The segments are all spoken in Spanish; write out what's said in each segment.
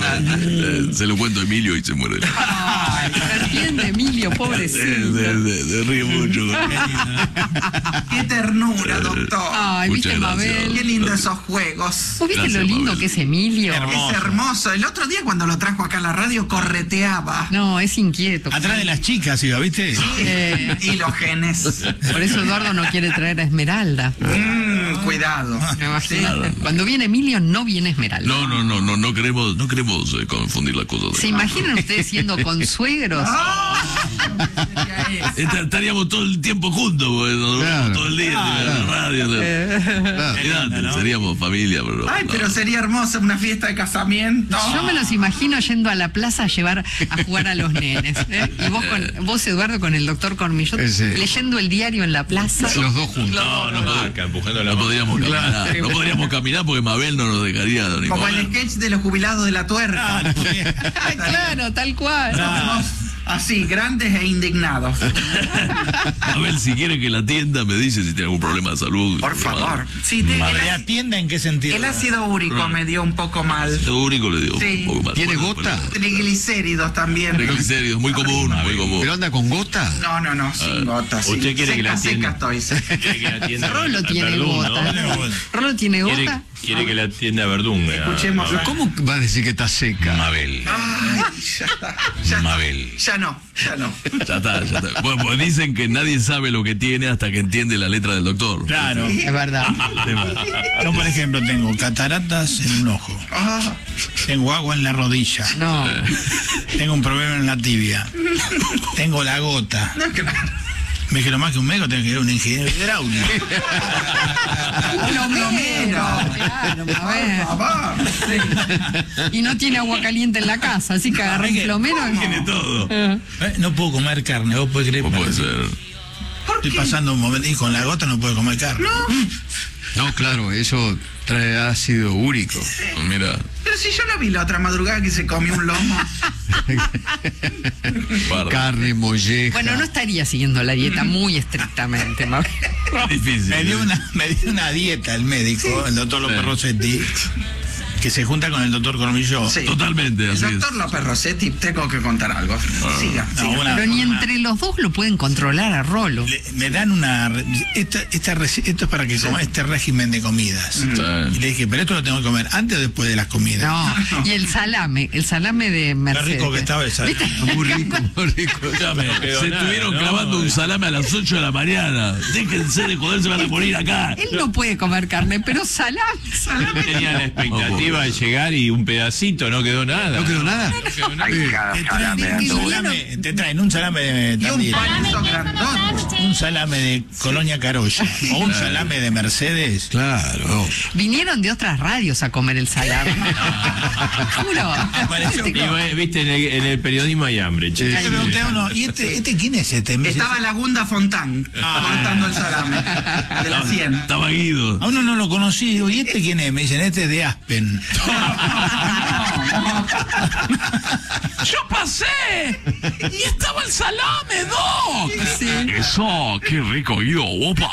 Se lo cuento a Emilio y se muere. Ay, se entiende, Emilio, pobrecito. Se ríe mucho. Qué ternura, doctor. Ay, Muchas viste, gracias. Mabel. Qué lindo esos juegos. ¿Vos viste Gracias, lo lindo Mabel. que es Emilio? Es hermoso. El otro día cuando lo trajo acá a la radio correteaba. No, es inquieto. Atrás de las chicas iba, ¿viste? Y los genes. Por eso Eduardo no quiere traer a Esmeralda. Cuidado. Me imagino. Cuando viene Emilio, no viene Esmeralda. No queremos confundir las cosas. ¿Se imaginan ustedes siendo consuegros? Estaríamos todo el tiempo juntos, pues, Claro. todo el día en la radio. Imagínate, ¿no? Seríamos familia, pero. Ay, pero sería hermosa una fiesta de casamiento. Yo me los imagino yendo a la plaza a jugar a los nenes. ¿Eh? Y vos, Eduardo, con el doctor Cormillot, Ese. leyendo el diario en la plaza. Los dos juntos. No podríamos caminar. No podríamos caminar porque Mabel no nos dejaría ni Como comer. el sketch de los jubilados de la tuerca. Ay, claro, tal cual. Somos así, grandes e indignados. Mabel, si quiere que la atienda, me dice si tiene algún problema de salud. Por favor. Sí, ¿La atienda en qué sentido? el ácido úrico me dio un poco mal. Lo único le digo. Sí. Un poco mal. ¿Tiene gota? Triglicéridos también. Triglicéridos, muy común, muy común. ¿Pero anda con gota? No, sin gotas. Sí. ¿Usted quiere que la atienda? Seca estoy. Quiere que la atienda Rolo tiene Verdún, gota. ¿no? ¿Rolo tiene gota? Quiere que la atienda Verdún. Escuchemos. ¿Pero cómo va a decir que está seca? Mabel. Ay, ya está. Ya, Mabel. ya no. Ya está. Bueno, pues dicen que nadie sabe lo que tiene hasta que entiende la letra del doctor. Claro. Es verdad. Yo, por ejemplo, tengo cataratas en un ojo. Ah, Tengo agua en la rodilla. No. Tengo un problema en la tibia. Tengo la gota. no, claro. Me dijeron más que un médico, tengo que ir a un ingeniero hidráulico. Plomero. Claro, Por Mabel. favor. Sí. Y no tiene agua caliente en la casa, así que agarré un plomero. Tiene todo. No puedo comer carne, vos podés creer. ¿Cómo puede ser? Estoy pasando un momento y con la gota no puedo comer carne. No, claro, eso trae ácido úrico. Mira, Pero si yo lo vi la otra madrugada que se comió un lomo. guarda. Carne, molleja. Bueno, no estaría siguiendo la dieta muy estrictamente, Mabel. Difícil. Me dio una dieta el médico, el doctor López Rossetti, que se junta con el doctor Cormillot. Sí. Totalmente, El así doctor es. López Rossetti, tengo que contar algo. Siga. No, Pero ni entre los dos lo pueden controlar a Rolo. Me dan una... Esto es para que coma este régimen de comidas. Y le dije, pero esto lo tengo que comer antes o después de las comidas. No, y el salame de Mercedes. rico que estaba el salame. ¿Viste? Muy rico, muy rico. Escúchame, se estuvieron clavando un salame a las 8 de la mañana. Déjense de joder, se van a morir acá. Él no puede comer carne, pero salame. Tenía la expectativa de llegar y un pedacito, no quedó nada. ¿No quedó nada? Te traen un salame de Y un Tandil, palito grandote. un salame de Colonia Carolla o un salame de Mercedes. Claro. Vinieron de otras radios a comer el salame. Juro. Pareció Y, viste, en el periodismo hay hambre, che. Yo le pregunté a uno, ¿y este quién es este? Me dice, Estaba Lagunda Fontán cortando el salame de la 100. Estaba Guido. a uno no lo conocí, digo, ¿y este quién es? Me dicen, este es de Aspen. ¡Yo pasé! ¡Y estaba el salame, Doc! Sí. Eso, qué rico, Guido, opa.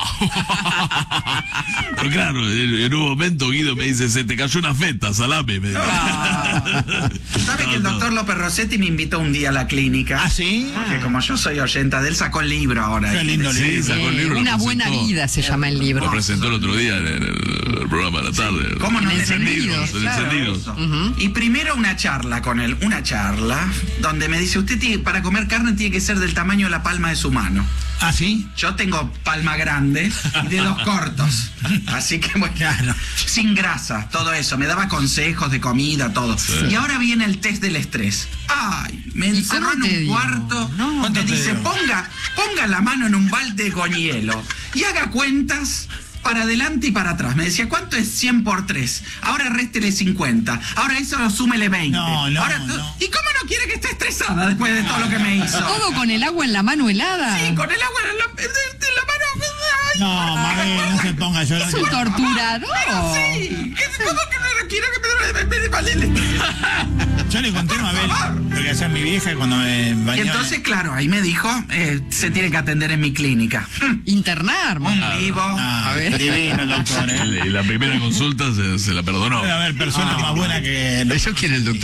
Pero claro, en un momento Guido me dice, se te cayó una feta, salame. Me dice. ¿Sabe que el doctor López Rossetti me invitó un día a la clínica? ¿Ah, sí? Porque como yo soy oyenta de él, sacó el libro ahora. Qué lindo Sí, libro. sacó el libro. lo Una buena presentó. vida se llama el Lo libro. presentó el otro día en el programa de la tarde. ¿Cómo no? En Encendidos, en Claro, Encendidos. eso. Y primero una charla con él, donde me dice, usted para comer carne tiene que ser del tamaño de la palma de su mano. ¿Ah, sí? Yo tengo palma grande y dedos cortos. Así que bueno, Claro. sin grasa, todo eso. Me daba consejos de comida, todo. Y ahora viene el test del estrés. Ay, me ¿Y encerró cómo en te un dio? cuarto. No. ¿Cuánto Me te dice, dio? ponga la mano en un balde con hielo y haga cuentas para adelante y para atrás. Me decía, ¿cuánto es 100 por 3? Ahora réstele 50. Ahora eso súmele 20. No. Ahora, no. ¿y cómo no quiere que esté estresada después de todo lo que me hizo? Todo con el agua en la mano helada. Sí, con el agua en la mano. Ay, No, Mabel, no se ponga a llorar. Es un torturador. sí. ¿Cómo que no quiero que me vale el estrés? Yo le conté a Mabel lo que hacía mi vieja cuando me Y bañaba. entonces, claro, ahí me dijo, se tiene que atender en mi clínica. Internar, Un mamá. vivo. Ah, A ver. divino el doctor, ¿eh? Y la primera consulta se la perdonó. Debe haber personas más buenas que... ¿Eso quién es el doctor?